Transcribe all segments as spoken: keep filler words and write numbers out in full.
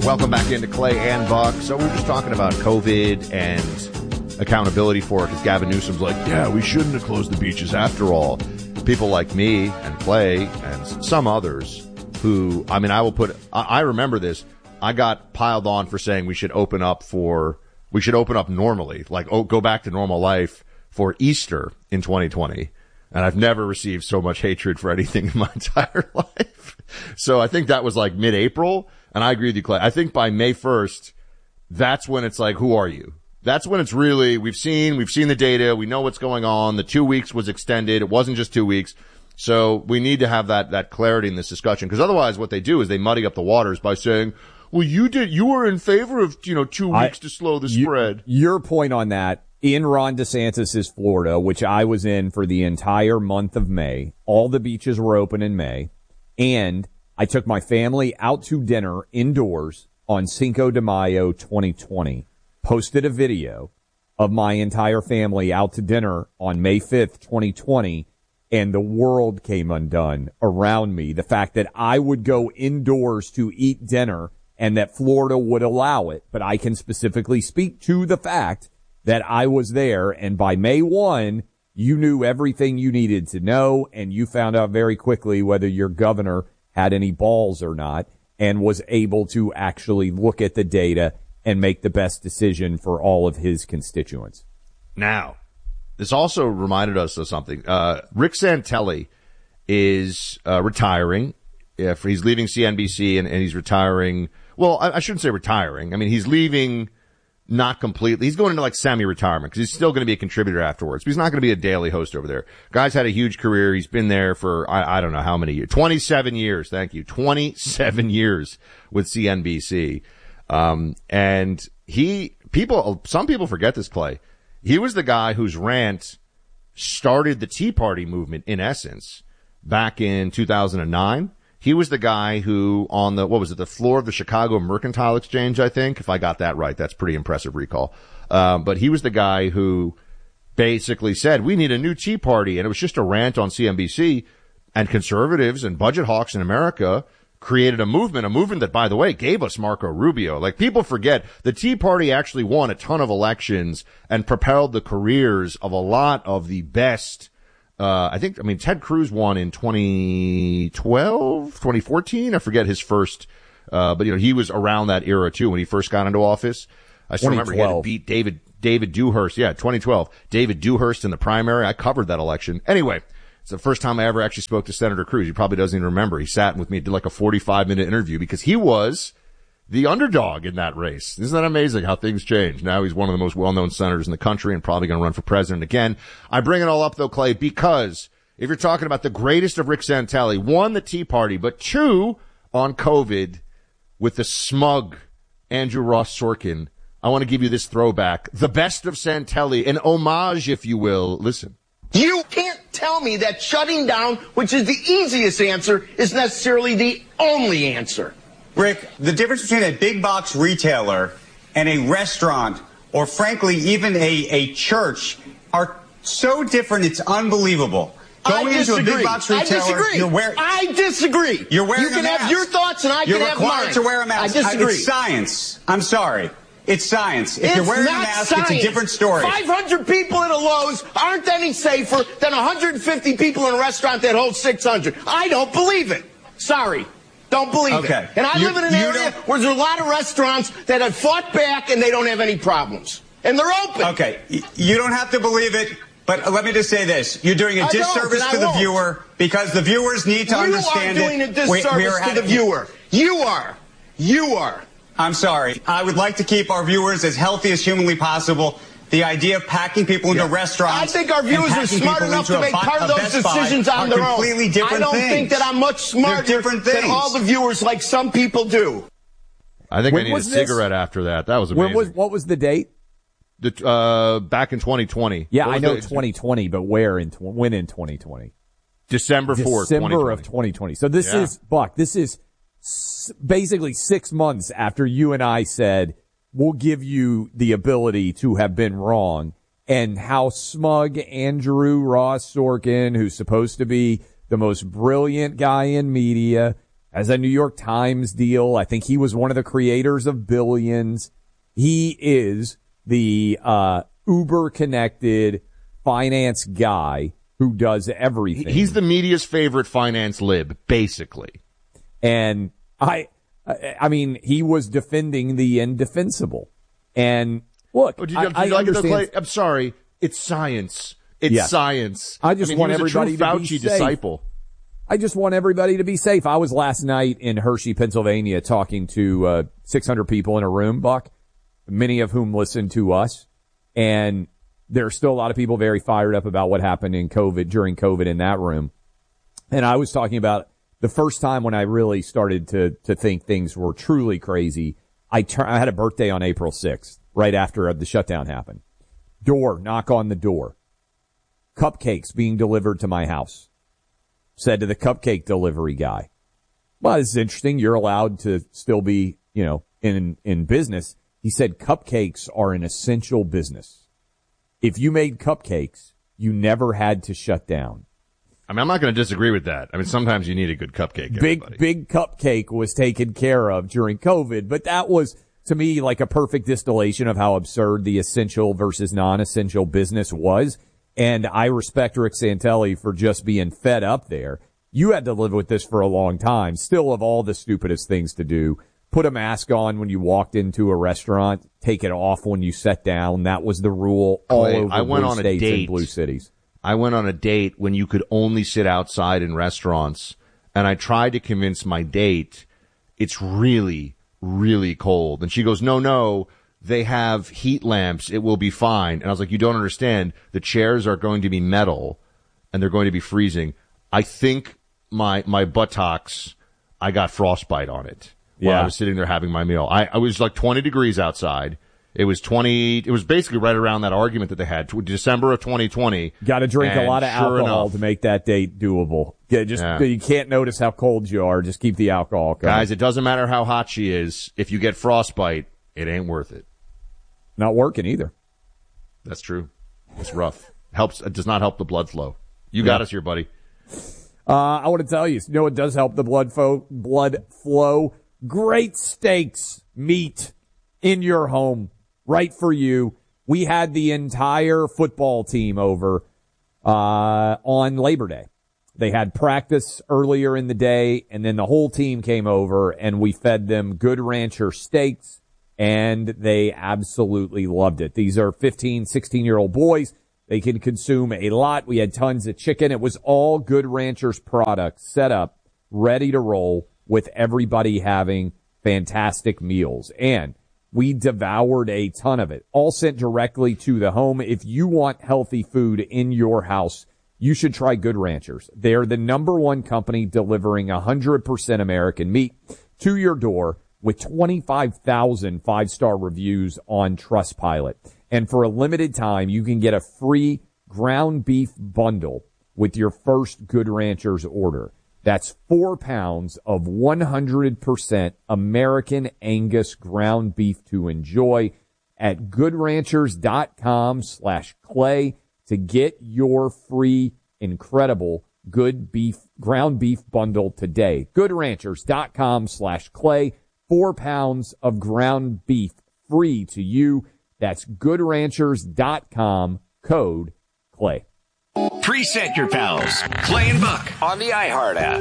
Welcome back into Clay and Buck. So we're just talking about COVID and accountability for it because Gavin Newsom's like, yeah, we shouldn't have closed the beaches after all. People like me and Clay and some others who, I mean, I will put, I, I remember this. I got piled on for saying we should open up for, we should open up normally, like oh, go back to normal life for Easter in twenty twenty. And I've never received so much hatred for anything in my entire life. So I think that was like mid-April. And I agree with you, Clay. I think by May first, that's when it's like, who are you? That's when it's really, we've seen, we've seen the data. We know what's going on. The two weeks was extended. It wasn't just two weeks. So we need to have that, that clarity in this discussion. Because otherwise what they do is they muddy up the waters by saying, well, you did, you were in favor of, you know, two weeks I, to slow the spread. You, your point on that, in Ron DeSantis' Florida, which I was in for the entire month of May, all the beaches were open in May, and I took my family out to dinner indoors on Cinco de Mayo twenty twenty, posted a video of my entire family out to dinner on May fifth, twenty twenty, and the world came undone around me. The fact that I would go indoors to eat dinner and that Florida would allow it, but I can specifically speak to the fact that I was there, and by May first, you knew everything you needed to know, and you found out very quickly whether your governor had any balls or not, and was able to actually look at the data and make the best decision for all of his constituents. Now, this also reminded us of something. Uh, Rick Santelli is uh, retiring. If he's leaving C N B C and, and he's retiring. Well, I, I shouldn't say retiring. I mean, he's leaving not completely. He's going into like semi-retirement because he's still going to be a contributor afterwards. But he's not going to be a daily host over there. Guy's had a huge career. He's been there for, I, I don't know how many years. twenty-seven years. Thank you. twenty-seven years with C N B C. Um, and he, people, some people forget this, Clay. He was the guy whose rant started the Tea Party movement in essence back in two thousand nine. He was the guy who on the, what was it, the floor of the Chicago Mercantile Exchange, I think, if I got that right. That's pretty impressive recall. Um, but he was the guy who basically said, we need a new Tea Party. And it was just a rant on C N B C, and conservatives and budget hawks in America created a movement, a movement that, by the way, gave us Marco Rubio. Like, people forget the Tea Party actually won a ton of elections and propelled the careers of a lot of the best. Uh, I think, I mean, Ted Cruz won in twenty twelve, twenty fourteen. I forget his first, uh, but you know, he was around that era too when he first got into office. I still remember he had to beat David, David Dewhurst. Yeah, twenty twelve. David Dewhurst in the primary. I covered that election. Anyway, it's the first time I ever actually spoke to Senator Cruz. He probably doesn't even remember. He sat with me, did like a forty-five minute interview because he was the underdog in that race. Isn't that amazing how things change? Now he's one of the most well-known senators in the country and probably going to run for president again. I bring it all up though, Clay, because if you're talking about the greatest of Rick Santelli, one, the Tea Party, but two, on COVID with the smug Andrew Ross Sorkin, I want to give you this throwback. The best of Santelli, an homage, if you will. Listen. You can't tell me that shutting down, which is the easiest answer, is necessarily the only answer. Rick, the difference between a big box retailer and a restaurant, or frankly, even a, a church, are so different, it's unbelievable. Going into a big box retailer, I disagree. You're wearing, I disagree. You're wearing you can a mask. have your thoughts and I you're can have mine. You're required to wear a mask. I disagree. It's science. I'm sorry. It's science. If it's you're wearing not a mask, science. it's a different story. five hundred people at a Lowe's aren't any safer than one hundred fifty people in a restaurant that holds six hundred. I don't believe it. Sorry. Don't believe okay. it. And I you, live in an area where there's a lot of restaurants that have fought back and they don't have any problems. And they're open. Okay. You don't have to believe it, but let me just say this. You're doing a I disservice to the won't. viewer because the viewers need to you understand it. You are doing a disservice we, we to the viewer. You are. You are. I'm sorry. I would like to keep our viewers as healthy as humanly possible. The idea of packing people into yeah. restaurants. I think our viewers are smart enough to make part of those decisions on their own. Completely different I don't things. think that I'm much smarter than all the viewers like some people do. I think when I need a cigarette this? after that. That was amazing. When was, what was the date? The, uh, back in twenty twenty. Yeah, I know the, twenty twenty, but where in, when in twenty twenty? December fourth, December of twenty twenty. So this yeah. is, Buck, this is s- basically six months after you and I said, we'll give you the ability to have been wrong, and how smug Andrew Ross Sorkin, who's supposed to be the most brilliant guy in media, has a New York Times deal. I think he was one of the creators of Billions. He is the uh uber-connected finance guy who does everything. He's the media's favorite finance lib, basically. And I, I mean, he was defending the indefensible. And look, oh, did you, I, did you I like understand. I'm sorry, it's science. It's Yeah. science. I just I mean, want he was everybody a true to Fauci be safe. disciple. I just want everybody to be safe. I was last night in Hershey, Pennsylvania, talking to uh, six hundred people in a room, Buck, many of whom listen to us. And there are still a lot of people very fired up about what happened in COVID, during COVID in that room. And I was talking about the first time when I really started to to think things were truly crazy. I, tur- I had a birthday on April sixth, right after the shutdown happened. Door, knock on the door. Cupcakes being delivered to my house. Said to the cupcake delivery guy, well, this is interesting. You're allowed to still be, you know, in, in business. He said cupcakes are an essential business. If you made cupcakes, you never had to shut down. I mean, I'm not going to disagree with that. I mean, sometimes you need a good cupcake. Big, everybody. big cupcake was taken care of during COVID, but that was, to me, like a perfect distillation of how absurd the essential versus non-essential business was. And I respect Rick Santelli for just being fed up there. You had to live with this for a long time. Still of all the stupidest things to do. Put a mask on when you walked into a restaurant. Take it off when you sat down. That was the rule all Clay, over I went blue on a states date. and blue cities. I went on a date when you could only sit outside in restaurants, and I tried to convince my date it's really, really cold. And she goes, no, no, they have heat lamps. It will be fine. And I was like, you don't understand. The chairs are going to be metal, and they're going to be freezing. I think my my buttocks, I got frostbite on it while Yeah. I was sitting there having my meal. I, I was like twenty degrees outside. It was twenty. It was basically right around that argument that they had. December of twenty twenty. Got to drink a And lot of sure alcohol enough, to make that date doable. Yeah, just Yeah. you can't notice how cold you are. Just keep the alcohol coming. guys, it doesn't matter how hot she is. If you get frostbite, it ain't worth it. Not working either. That's true. It's rough. Helps. It does not help the blood flow. You got Yeah. us here, buddy. Uh, I want to tell you, you know what does help the blood flow? Blood flow. Great steaks, meat in your home, right for you. We had the entire football team over uh, on Labor Day. They had practice earlier in the day, and then the whole team came over, and we fed them Good Rancher steaks, and they absolutely loved it. These are fifteen, sixteen-year-old boys. They can consume a lot. We had tons of chicken. It was all Good Rancher's products set up, ready to roll, with everybody having fantastic meals. And we devoured a ton of it, all sent directly to the home. If you want healthy food in your house, you should try Good Ranchers. They're the number one company delivering one hundred percent American meat to your door with twenty-five thousand five-star reviews on Trustpilot. And for a limited time, you can get a free ground beef bundle with your first Good Ranchers order. That's four pounds of one hundred percent American Angus ground beef to enjoy at goodranchers.com slash clay to get your free, incredible good beef, ground beef bundle today. Goodranchers.com slash clay, four pounds of ground beef free to you. That's goodranchers.com, code clay. Preset your pals, Clay and Buck, on the iHeart app.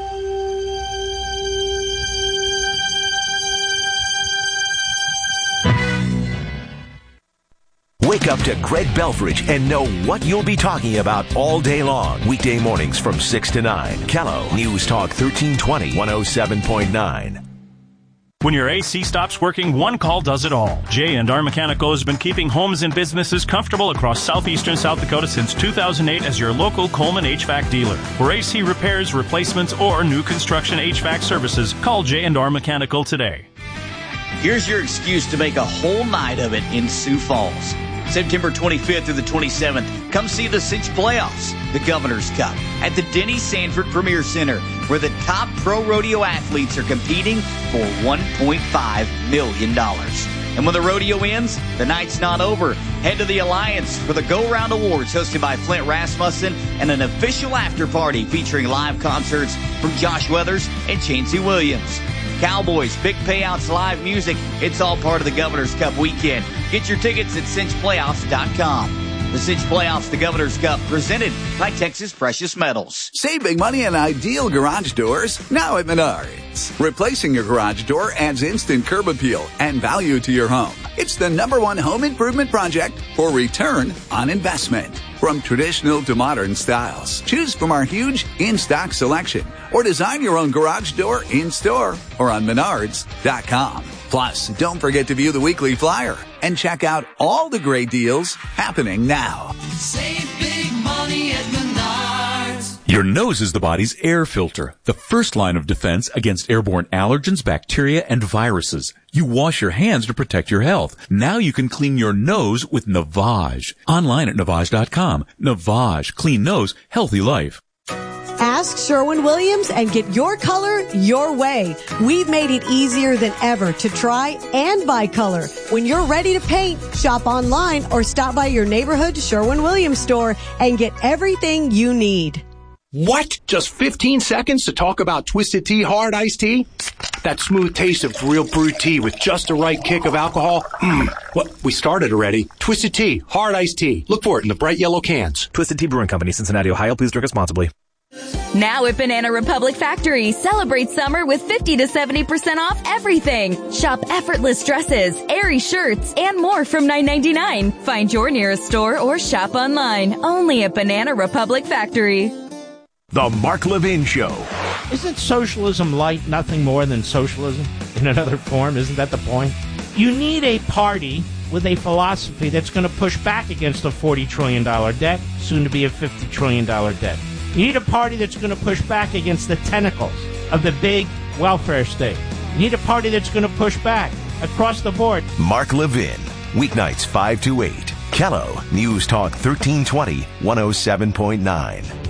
Wake up to Greg Belfridge and know what you'll be talking about all day long. Weekday mornings from six to nine. Kello News Talk thirteen twenty, one oh seven point nine. When your A C stops working, one call does it all. J and R Mechanical has been keeping homes and businesses comfortable across southeastern South Dakota since two thousand eight as your local Coleman H V A C dealer. For A C repairs, replacements, or new construction H V A C services, call J and R Mechanical today. Here's your excuse to make a whole night of it in Sioux Falls. September twenty-fifth through the twenty-seventh, come see the Cinch Playoffs, the Governor's Cup, at the Denny Sanford Premier Center, where the top pro rodeo athletes are competing for one point five million dollars. And when the rodeo ends, the night's not over. Head to the Alliance for the Go Round Awards hosted by Flint Rasmussen and an official after party featuring live concerts from Josh Weathers and Chancey Williams. Cowboys, big payouts, live music. It's all part of the Governor's Cup weekend. Get your tickets at cinch playoffs dot com. The Cinch Playoffs, the Governor's Cup, presented by Texas Precious Metals. Save big money on ideal garage doors now at Menards. Replacing your garage door adds instant curb appeal and value to your home. It's the number one home improvement project for return on investment. From traditional to modern styles, choose from our huge in-stock selection or design your own garage door in-store or on menards dot com. Plus, don't forget to view the weekly flyer and check out all the great deals happening now. Save big money at Menards. Your nose is the body's air filter, the first line of defense against airborne allergens, bacteria, and viruses. You wash your hands to protect your health. Now you can clean your nose with Navage. Online at navage dot com. Navage. Clean nose, healthy life. Ask Sherwin-Williams and get your color your way. We've made it easier than ever to try and buy color. When you're ready to paint, shop online or stop by your neighborhood Sherwin-Williams store and get everything you need. What? Just fifteen seconds to talk about Twisted Tea Hard Iced Tea? That smooth taste of real brewed tea with just the right kick of alcohol? Mmm. What? We started already. Twisted Tea Hard Iced Tea. Look for it in the bright yellow cans. Twisted Tea Brewing Company, Cincinnati, Ohio. Please drink responsibly. Now at Banana Republic Factory, celebrate summer with fifty to seventy percent off everything. Shop effortless dresses, airy shirts, and more from nine ninety-nine. Find your nearest store or shop online. Only at Banana Republic Factory. The Mark Levin Show. Isn't socialism light nothing more than socialism in another form? Isn't that the point? You need a party with a philosophy that's going to push back against a forty trillion dollars debt, soon to be a fifty trillion dollars debt. You need a party that's going to push back against the tentacles of the big welfare state. You need a party that's going to push back across the board. Mark Levin, weeknights five to eight. Kello, News Talk thirteen twenty, one oh seven point nine.